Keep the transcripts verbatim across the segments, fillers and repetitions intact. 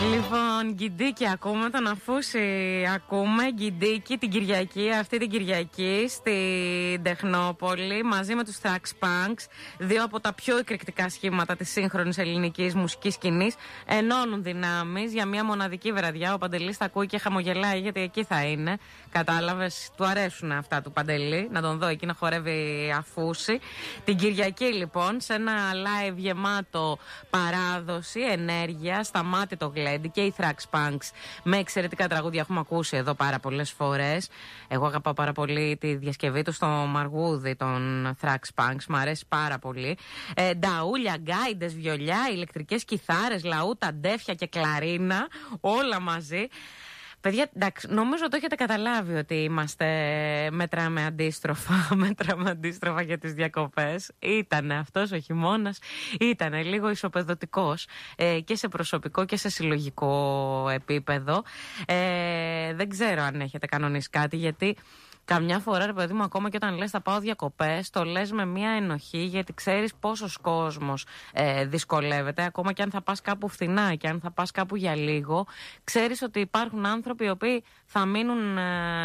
Λοιπόν, Γκιντίκι, ακούμε τον Αφούση. Ακούμε Γκιντίκι την Κυριακή, αυτή την Κυριακή στην Τεχνόπολη, μαζί με τους Thrax Punks. Δύο από τα πιο εκρηκτικά σχήματα της σύγχρονης ελληνικής μουσικής σκηνής. Ενώνουν δυνάμεις για μια μοναδική βραδιά. Ο Παντελής τα ακούει και χαμογελάει, γιατί εκεί θα είναι. Κατάλαβες, του αρέσουν αυτά του Παντελή. Να τον δω εκεί να χορεύει Αφούση. Την Κυριακή, λοιπόν, σε ένα live γεμάτο παράδοση, ενέργεια, στα μάτια το γλέντι και οι Thrax Punks με εξαιρετικά τραγούδια. Έχουμε ακούσει εδώ πάρα πολλές φορές. Εγώ αγαπάω πάρα πολύ τη διασκευή του στο Μαργούδι των Thrax Punks. Μου αρέσει πάρα πολύ. Ε, νταούλια, γκάιντες, βιολιά, ηλεκτρικές κιθάρες, λαούτα, ντέφια και κλαρίνα. Όλα μαζί. Παιδιά, εντάξει, νομίζω το έχετε καταλάβει ότι είμαστε μέτραμε αντίστροφα, μέτραμε αντίστροφα για τις διακοπές. Ήτανε αυτός ο χειμώνας, ήτανε λίγο ισοπεδωτικός ε, και σε προσωπικό και σε συλλογικό επίπεδο. Ε, δεν ξέρω αν έχετε κανονίσει κάτι, γιατί καμιά φορά, ρε παιδί μου, ακόμα και όταν λες θα πάω διακοπές, το λες με μια ενοχή, γιατί ξέρεις πόσος κόσμος ε, δυσκολεύεται. Ακόμα και αν θα πας κάπου φθηνά και αν θα πας κάπου για λίγο, ξέρεις ότι υπάρχουν άνθρωποι οι οποίοι θα μείνουν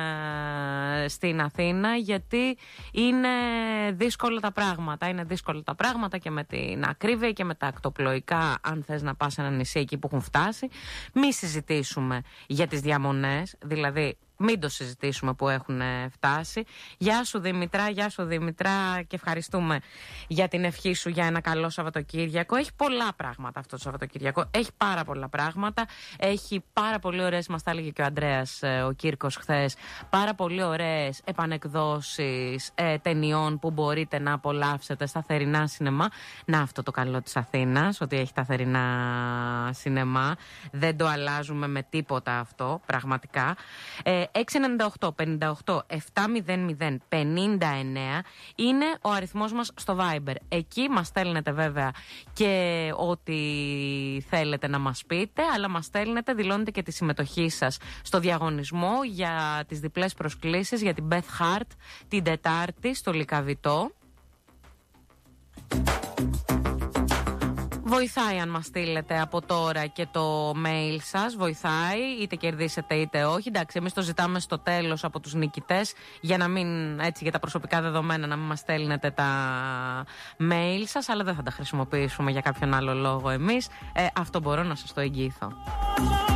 ε, στην Αθήνα, γιατί είναι δύσκολα τα πράγματα. Είναι δύσκολα τα πράγματα και με την ακρίβεια και με τα ακτοπλοϊκά, αν θες να πας σε ένα νησί εκεί που έχουν φτάσει. Μη συζητήσουμε για τις διαμονές, δηλαδή μην το συζητήσουμε που έχουν φτάσει. Γεια σου Δημητρά, γεια σου Δημητρά, και ευχαριστούμε για την ευχή σου για ένα καλό Σαββατοκύριακο. Έχει πολλά πράγματα αυτό το Σαββατοκύριακο. Έχει πάρα πολλά πράγματα. Έχει πάρα πολύ ωραίες, μας τα έλεγε και ο Ανδρέας ο Κύρκος χθες, πάρα πολύ ωραίες επανεκδόσεις ε, ταινιών που μπορείτε να απολαύσετε στα θερινά σινεμά. Να, αυτό το καλό της Αθήνας, ότι έχει τα θερινά σινεμά. Δεν το αλλάζουμε με τίποτα αυτό, πραγματικά. Ε, έξι εννιά οκτώ πενήντα οκτώ επτακόσια πενήντα εννέα είναι ο αριθμός μας στο Viber. Εκεί μας στέλνετε βέβαια και ό,τι θέλετε να μας πείτε, αλλά μας στέλνετε, δηλώνετε και τη συμμετοχή σας στο διαγωνισμό για τις διπλές προσκλήσεις για την Beth Hart την Τετάρτη στο Λυκαβητό. Βοηθάει αν μας στείλετε από τώρα και το mail σας, βοηθάει, είτε κερδίσετε είτε όχι. Εντάξει, εμείς το ζητάμε στο τέλος από τους νικητές, για να μην, έτσι, για τα προσωπικά δεδομένα, να μην μας στέλνετε τα mail σας, αλλά δεν θα τα χρησιμοποιήσουμε για κάποιον άλλο λόγο εμείς. Ε, αυτό μπορώ να σας το εγγυηθώ.